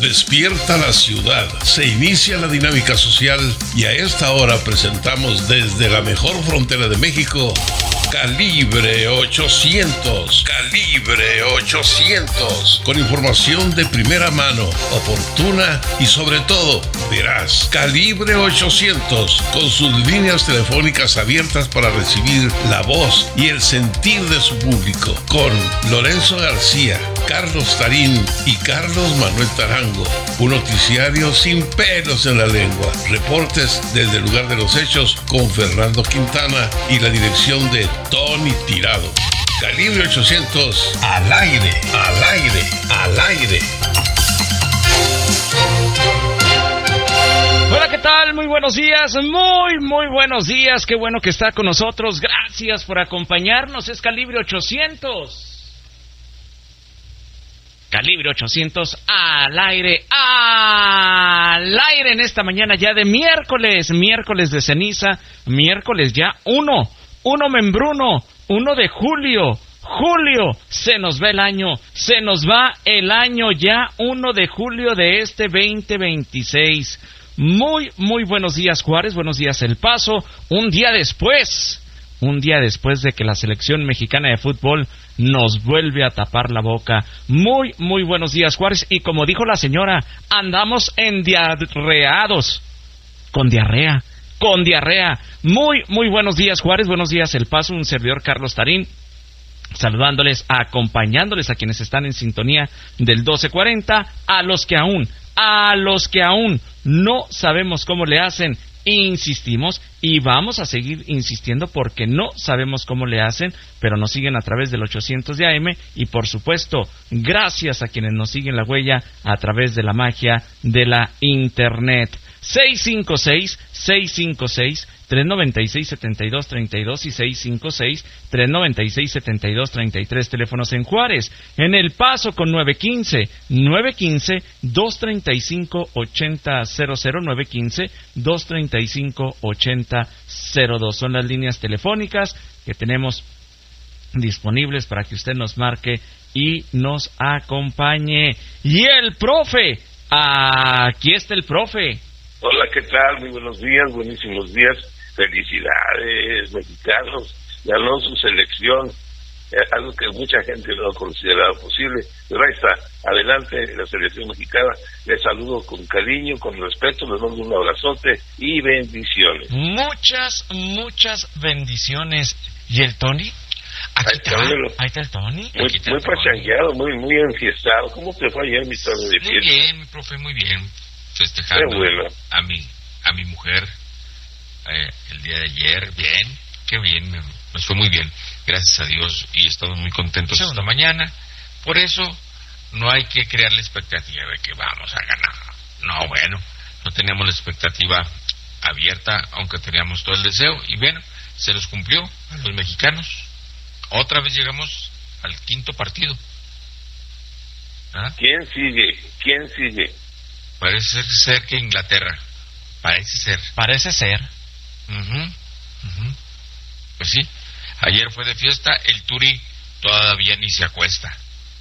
Despierta la ciudad, se inicia la dinámica social y a esta hora presentamos desde la mejor frontera de México, Calibre 800. Calibre 800. Con información de primera mano, oportuna y sobre todo veraz. Calibre 800. Con sus líneas telefónicas abiertas para recibir la voz y el sentir de su público. Con Lorenzo García, Carlos Tarín y Carlos Manuel Tarango. Un noticiario sin pelos en la lengua. Reportes desde el lugar de los hechos con Fernando Quintana y la dirección de Tony Tirado. Calibre 800 al aire, al aire, al aire. Hola, ¿qué tal? Muy buenos días, muy buenos días. Qué bueno que está con nosotros. Gracias por acompañarnos. Es Calibre 800. Calibre 800 al aire en esta mañana ya de miércoles de ceniza, miércoles ya 1 membruno, 1 de julio, se nos va el año, ya 1 de julio de este 2026. Muy buenos días Juárez, buenos días El Paso, un día después de que la selección mexicana de fútbol nos vuelve a tapar la boca. Muy buenos días Juárez, y como dijo la señora, andamos endiarreados, con diarrea. Muy buenos días Juárez, buenos días El Paso, un servidor Carlos Tarín, saludándoles, acompañándoles a quienes están en sintonía del 1240, a los que aún no sabemos cómo le hacen. Insistimos y vamos a seguir insistiendo porque no sabemos cómo le hacen, pero nos siguen a través del 800 de AM y por supuesto gracias a quienes nos siguen la huella a través de la magia de la internet. 656-396-7232 y 656-396-7233, teléfonos en Juárez. En El Paso con 915-235-8000, 915-235-8002. Son las líneas telefónicas que tenemos disponibles para que usted nos marque y nos acompañe. Y el profe, aquí está el profe. Hola, ¿qué tal? Muy buenos días, buenísimos días. Felicidades, mexicanos. Ganó su selección, algo que mucha gente no ha considerado posible. Pero ahí está, adelante la selección mexicana. Les saludo con cariño, con respeto, les mando un abrazote y bendiciones. Muchas bendiciones. ¿Y el Tony? Ahí está el Tony. Muy pachangueado, muy enfiestado. ¿Cómo te fue ayer, mi Tony, de fiesta? Muy bien, mi profe, muy bien. Festejando a mi mujer el día de ayer, bien, qué bien, nos fue muy bien, gracias a Dios, y estamos muy contentos esta mañana. Por eso no hay que crear la expectativa de que vamos a ganar. No, bueno, no teníamos la expectativa abierta, aunque teníamos todo el deseo, y bueno, se los cumplió a los mexicanos. Otra vez llegamos al quinto partido. ¿Quién sigue? Parece ser que Inglaterra. Parece ser. Pues sí. Ayer fue de fiesta. El Turi todavía ni se acuesta.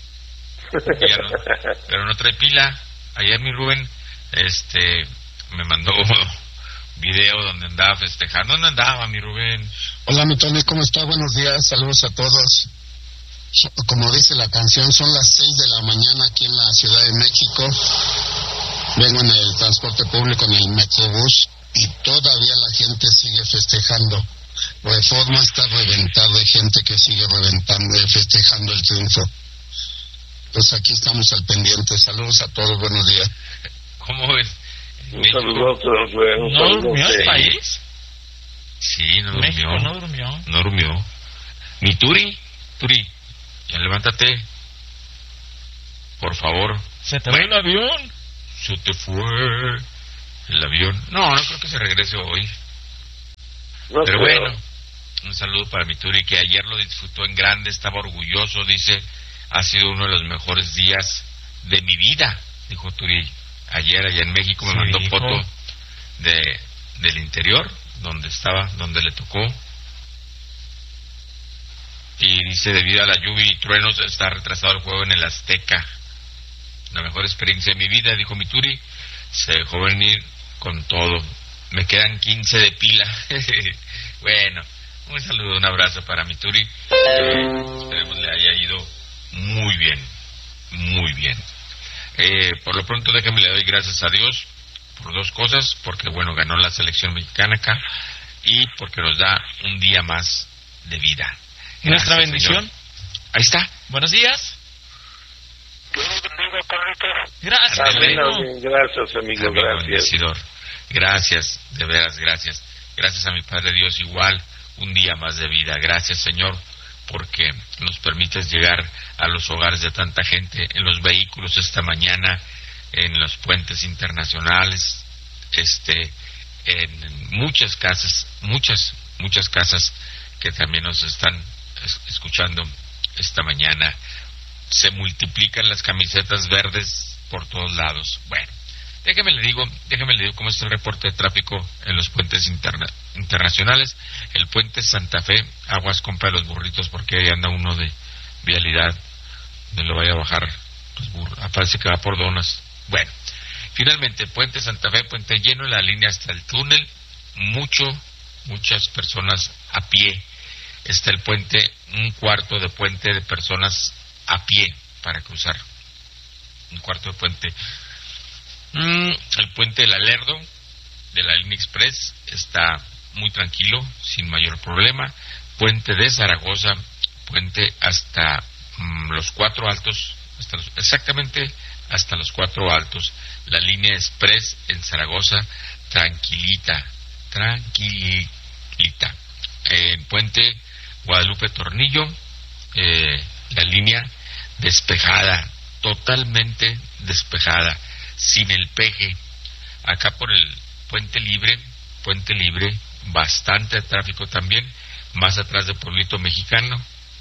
Pero no trae pila. Ayer mi Rubén me mandó video donde andaba festejando. ¿Dónde andaba mi Rubén? Hola mi Tony, ¿cómo está? Buenos días. Saludos a todos. Como dice la canción, son las 6 de la mañana aquí en la Ciudad de México. Vengo en el transporte público, en el Metrobús, y todavía la gente sigue festejando. Reforma está reventada de gente que sigue reventando y festejando el triunfo. Pues aquí estamos al pendiente. Saludos a todos, buenos días. ¿Cómo ves? Un saludo a todos. ¿No durmió el país? Sí, no México durmió. No durmió. Mi Turi, ya levántate. Por favor. ¿Se te fue el avión? Se te fue el avión. No creo que se regrese hoy. Pero bueno, un saludo para mi Turi, que ayer lo disfrutó en grande, estaba orgulloso, dice, ha sido uno de los mejores días de mi vida, dijo Turi. Ayer allá en México me mandó foto del interior, donde le tocó. Y dice, debido a la lluvia y truenos está retrasado el juego en el Azteca. la mejor experiencia de mi vida, dijo mi Turi. Se dejó venir con todo. Me quedan 15 de pila. Bueno, un saludo, un abrazo para mi Turi. Esperemos le haya ido muy bien, muy bien. Por lo pronto déjame le doy gracias a Dios por dos cosas, porque bueno, ganó la selección mexicana acá y porque nos da un día más de vida. Gracias, nuestra bendición. Señor. Ahí está. Buenos días. Gracias, gracias, amigo, gracias. Gracias, de veras, gracias. Gracias a mi Padre Dios, igual, un día más de vida. Gracias, Señor, porque nos permites llegar a los hogares de tanta gente, en los vehículos esta mañana, en los puentes internacionales, en muchas casas, muchas casas que también nos están escuchando esta mañana. Se multiplican las camisetas verdes por todos lados. Bueno, déjeme le digo cómo está el reporte de tráfico en los puentes internacionales. El puente Santa Fe, aguas, compa de los burritos, porque ahí anda uno de vialidad, me lo vaya a bajar los burros, parece que va por donas. Bueno, finalmente, puente Santa Fe, puente lleno, la línea hasta el túnel, muchas personas a pie. Está el puente, un cuarto de puente de personas a pie para cruzar, un cuarto de puente. El puente del Alerdo de la línea Express está muy tranquilo, sin mayor problema. Puente de Zaragoza, puente hasta los Cuatro Altos, exactamente hasta los Cuatro Altos. La línea Express en Zaragoza, tranquilita. Puente Guadalupe Tornillo, la línea despejada, totalmente despejada, sin el peje. Acá por el Puente Libre, bastante tráfico también, más atrás de Pueblito Mexicano,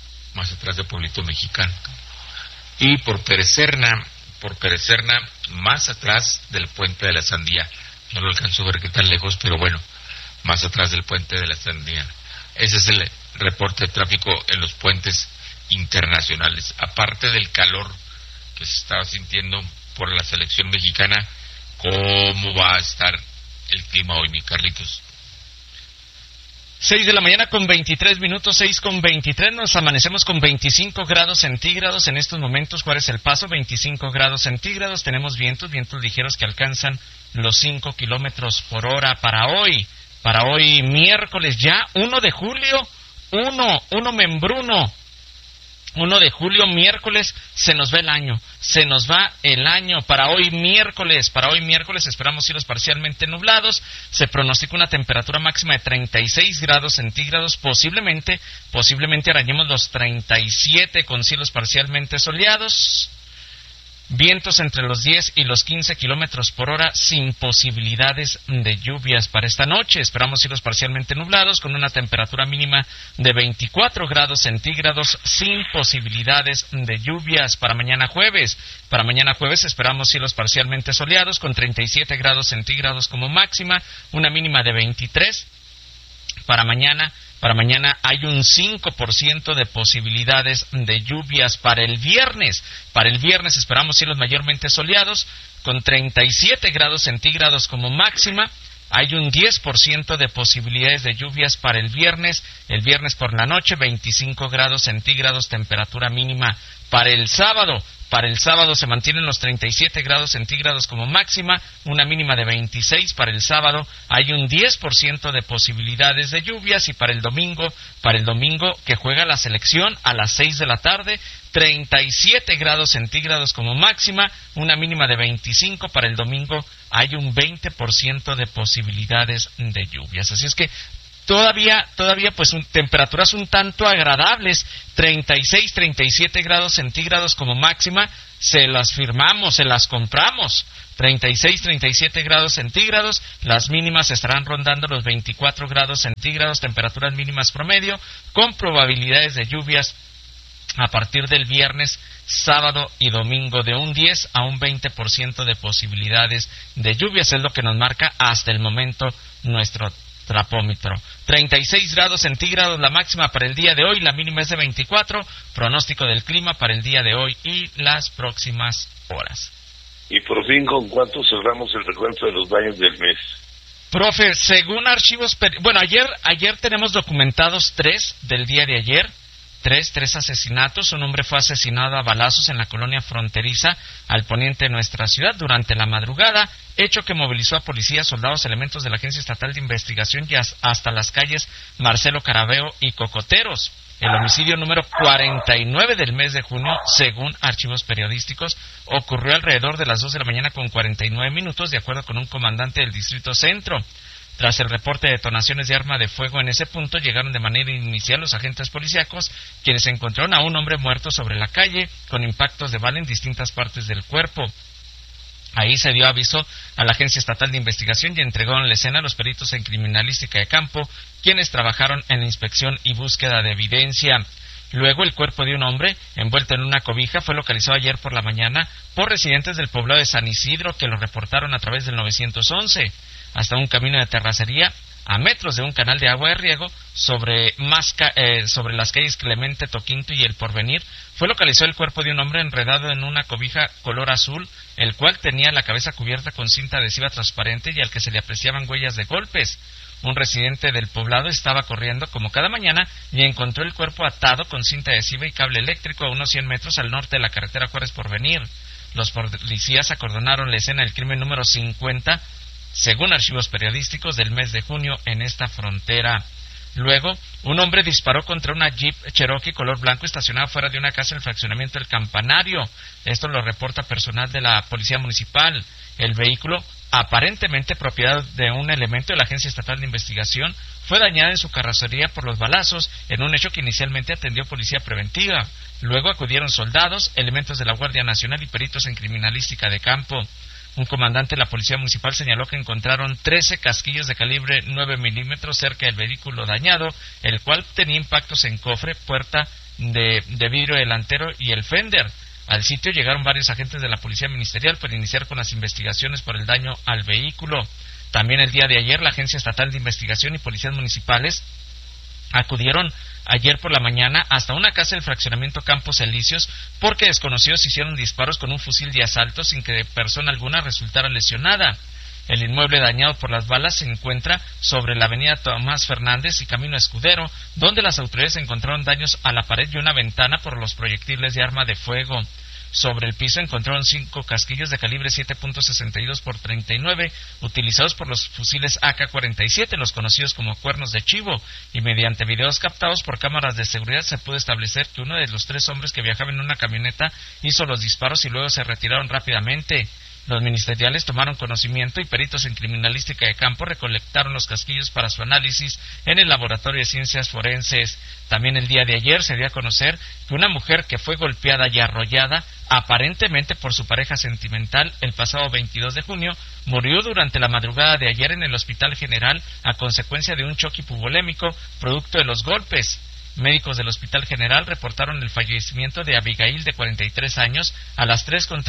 y por Perecerna, más atrás del Puente de la Sandía. No lo alcanzo a ver qué tan lejos, pero bueno, más atrás del Puente de la Sandía. Ese es el reporte de tráfico en los puentes internacionales. Aparte del calor que se estaba sintiendo por la selección mexicana, ¿cómo va a estar el clima hoy, mi Carlitos? 6 de la mañana con 23 minutos, 6 con 23, nos amanecemos con 25 grados centígrados en estos momentos. ¿Cuál es el paso? 25 grados centígrados, tenemos vientos ligeros que alcanzan los 5 kilómetros por hora para hoy miércoles ya, 1 de julio, 1 membruno. 1 de julio, miércoles, se nos va el año para hoy miércoles esperamos cielos parcialmente nublados, se pronostica una temperatura máxima de 36 grados centígrados, posiblemente arañemos los 37 con cielos parcialmente soleados, vientos entre los 10 y los 15 kilómetros por hora, sin posibilidades de lluvias para esta noche. Esperamos cielos parcialmente nublados con una temperatura mínima de 24 grados centígrados, sin posibilidades de lluvias para mañana jueves. Para mañana jueves esperamos cielos parcialmente soleados con 37 grados centígrados como máxima, una mínima de 23. Para mañana hay un 5% de posibilidades de lluvias. Para el viernes esperamos cielos mayormente soleados con 37 grados centígrados como máxima. Hay un 10% de posibilidades de lluvias para el viernes por la noche, 25 grados centígrados, temperatura mínima. Para el sábado se mantienen los 37 grados centígrados como máxima, una mínima de 26 para el sábado. Hay un 10% de posibilidades de lluvias. Y para el domingo que juega la selección a las 6 de la tarde, 37 grados centígrados como máxima, una mínima de 25. Para el domingo hay un 20% de posibilidades de lluvias. Así es que todavía pues temperaturas un tanto agradables, 36, 37 grados centígrados como máxima, se las firmamos, se las compramos. 36, 37 grados centígrados, las mínimas estarán rondando los 24 grados centígrados, temperaturas mínimas promedio, con probabilidades de lluvias a partir del viernes, sábado y domingo, de un 10 a un 20% de posibilidades de lluvias, es lo que nos marca hasta el momento nuestro trapómetro. 36 grados centígrados la máxima para el día de hoy, la mínima es de 24, pronóstico del clima para el día de hoy y las próximas horas. Y por fin, ¿con cuánto cerramos el recuento de los daños del mes? Profe, según archivos... Bueno, ayer tenemos documentados 3 del día de ayer. Tres asesinatos. Un hombre fue asesinado a balazos en la colonia fronteriza al poniente de nuestra ciudad durante la madrugada, hecho que movilizó a policías, soldados, elementos de la Agencia Estatal de Investigación y hasta las calles Marcelo Carabeo y Cocoteros. El homicidio número 49 del mes de junio, según archivos periodísticos, ocurrió alrededor de las 2 de la mañana con 49 minutos, de acuerdo con un comandante del Distrito Centro. Tras el reporte de detonaciones de arma de fuego en ese punto, llegaron de manera inicial los agentes policíacos, quienes encontraron a un hombre muerto sobre la calle, con impactos de bala en distintas partes del cuerpo. Ahí se dio aviso a la Agencia Estatal de Investigación y entregaron la escena a los peritos en criminalística de campo, quienes trabajaron en la inspección y búsqueda de evidencia. Luego, el cuerpo de un hombre, envuelto en una cobija, fue localizado ayer por la mañana por residentes del poblado de San Isidro, que lo reportaron a través del 911. Hasta un camino de terracería, a metros de un canal de agua de riego, sobre las calles Clemente, Toquinto y El Porvenir, fue localizado el cuerpo de un hombre enredado en una cobija color azul, el cual tenía la cabeza cubierta con cinta adhesiva transparente y al que se le apreciaban huellas de golpes. Un residente del poblado estaba corriendo como cada mañana y encontró el cuerpo atado con cinta adhesiva y cable eléctrico a unos 100 metros al norte de la carretera Juárez Porvenir. Los policías acordonaron la escena del crimen número 50, según archivos periodísticos, del mes de junio en esta frontera. Luego, un hombre disparó contra una Jeep Cherokee color blanco estacionada fuera de una casa en el fraccionamiento del Campanario. Esto lo reporta personal de la Policía Municipal. El vehículo, aparentemente propiedad de un elemento de la Agencia Estatal de Investigación, fue dañada en su carrocería por los balazos, en un hecho que inicialmente atendió Policía Preventiva. Luego acudieron soldados, elementos de la Guardia Nacional y peritos en criminalística de campo. Un comandante de la Policía Municipal señaló que encontraron 13 casquillos de calibre 9 milímetros cerca del vehículo dañado, el cual tenía impactos en cofre, puerta de vidrio delantero y el fender. Al sitio llegaron varios agentes de la Policía Ministerial para iniciar con las investigaciones por el daño al vehículo. También el día de ayer, la Agencia Estatal de Investigación y policías municipales acudieron ayer por la mañana hasta una casa del fraccionamiento Campos Elíseos porque desconocidos hicieron disparos con un fusil de asalto sin que persona alguna resultara lesionada. El inmueble dañado por las balas se encuentra sobre la avenida Tomás Fernández y Camino Escudero, donde las autoridades encontraron daños a la pared y una ventana por los proyectiles de arma de fuego. Sobre el piso encontraron 5 casquillos de calibre 7.62 por 39 utilizados por los fusiles AK-47, los conocidos como cuernos de chivo, y mediante videos captados por cámaras de seguridad se pudo establecer que uno de los 3 hombres que viajaban en una camioneta hizo los disparos y luego se retiraron rápidamente. Los ministeriales tomaron conocimiento y peritos en criminalística de campo recolectaron los casquillos para su análisis en el Laboratorio de Ciencias Forenses. También el día de ayer se dio a conocer que una mujer que fue golpeada y arrollada aparentemente por su pareja sentimental el pasado 22 de junio murió durante la madrugada de ayer en el Hospital General a consecuencia de un choque hipovolémico producto de los golpes. Médicos del Hospital General reportaron el fallecimiento de Abigail, de 43 años, a las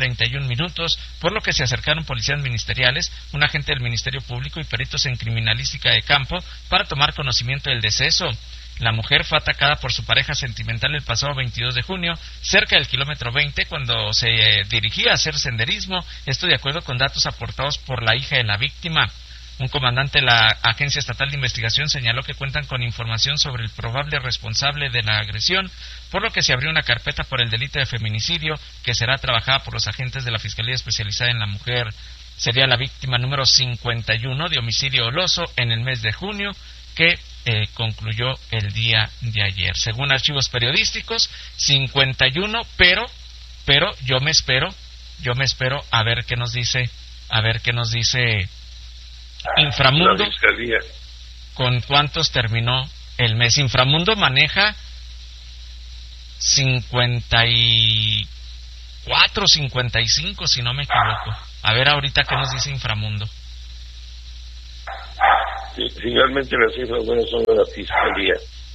3:31, por lo que se acercaron policías ministeriales, un agente del Ministerio Público y peritos en criminalística de campo para tomar conocimiento del deceso. La mujer fue atacada por su pareja sentimental el pasado 22 de junio, cerca del kilómetro 20, cuando se dirigía a hacer senderismo, esto de acuerdo con datos aportados por la hija de la víctima. Un comandante de la Agencia Estatal de Investigación señaló que cuentan con información sobre el probable responsable de la agresión, por lo que se abrió una carpeta por el delito de feminicidio que será trabajada por los agentes de la Fiscalía Especializada en la Mujer. Sería la víctima número 51 de homicidio doloso en el mes de junio que concluyó el día de ayer. Según archivos periodísticos, 51, pero yo me espero a ver qué nos dice Inframundo. ¿Con cuántos terminó el mes? Inframundo maneja 54, 55, si no me equivoco. A ver ahorita qué nos dice Inframundo. Sí, finalmente las cifras buenas son de la Fiscalía.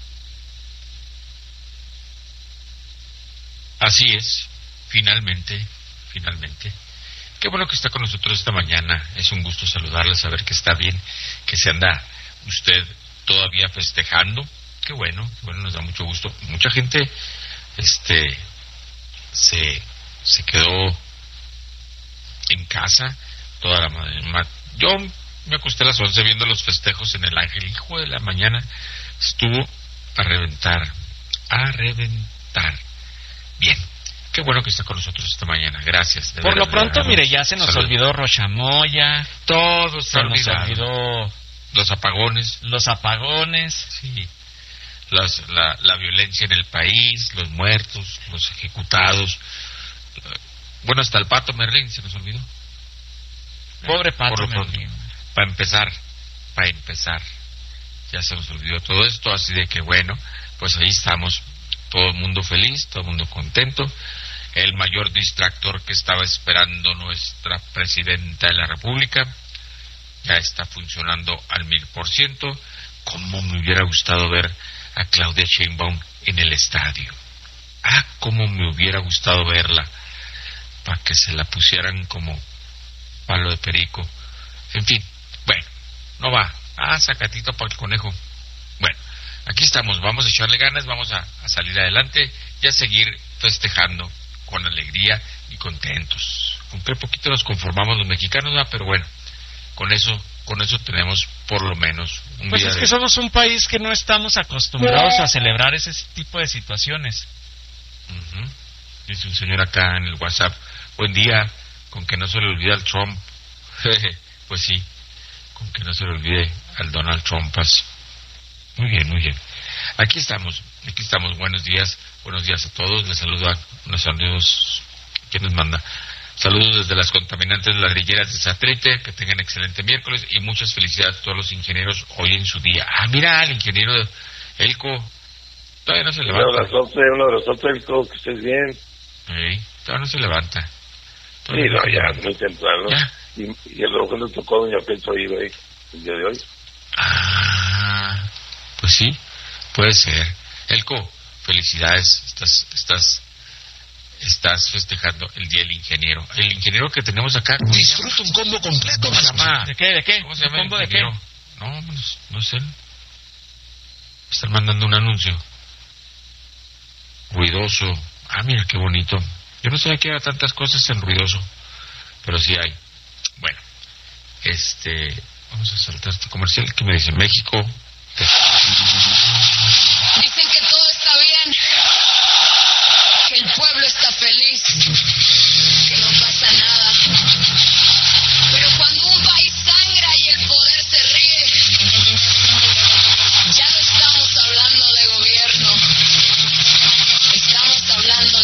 Así es, finalmente. Qué bueno que está con nosotros esta mañana. Es un gusto saludarla, saber que está bien, que se anda usted todavía festejando. Qué bueno, nos da mucho gusto. Mucha gente se quedó en casa toda la mañana. Yo me acosté a las 11 viendo los festejos en el Ángel. Hijo de la mañana, estuvo a reventar. Bien, qué bueno que está con nosotros esta mañana. Gracias. Por lo pronto, mire, ya se nos olvidó Rochamoya. Todo se nos olvidó. Los apagones. Sí. La violencia en el país, los muertos, los ejecutados. Bueno, hasta el Pato Merlín se nos olvidó. Pobre Pato Merlín. Para empezar, ya se nos olvidó todo esto, así de que bueno, pues ahí estamos, todo el mundo feliz, todo el mundo contento. El mayor distractor que estaba esperando nuestra presidenta de la República ya está funcionando al 1000%. Cómo me hubiera gustado ver a Claudia Sheinbaum en el estadio. Cómo me hubiera gustado verla, para que se la pusieran como palo de perico. En fin, bueno, no va. Sacatito para el conejo. Bueno, aquí estamos, vamos a echarle ganas, vamos a salir adelante y a seguir festejando con alegría y contentos. Con qué poquito nos conformamos los mexicanos, pero bueno, con eso tenemos por lo menos un pues día. Pues es que somos un país que no estamos acostumbrados a celebrar ese tipo de situaciones. Dice un señor acá en el WhatsApp, buen día, con que no se le olvide al Trump. Pues sí, con que no se le olvide al Donald Trump. Muy bien. Aquí estamos, buenos días a todos. Les saludo a unos amigos. ¿Quién nos manda? Saludos desde las contaminantes ladrilleras de Satélite, que tengan excelente miércoles y muchas felicidades a todos los ingenieros hoy en su día. Mira, el ingeniero Elco todavía no se levanta. Un abrazote, Elco, que estés bien. Todavía no se levanta. Todavía no, ya, muy temprano. ¿Ya? Y a lo mejor le tocó a doña Petra ir ahí el día de hoy. Pues sí, puede ser. Elco, felicidades, estás festejando el día del ingeniero. El ingeniero que tenemos acá. Disfruta un combo completo, ¿Cómo se llama? ¿De qué? ¿Cómo se llama? ¿Combo de qué? No sé. Están mandando un anuncio. Ruidoso. Mira qué bonito. Yo no sabía que había tantas cosas en ruidoso, pero sí hay. Bueno, vamos a saltar este comercial que me dice México. Dicen que todo está bien, que el pueblo está feliz.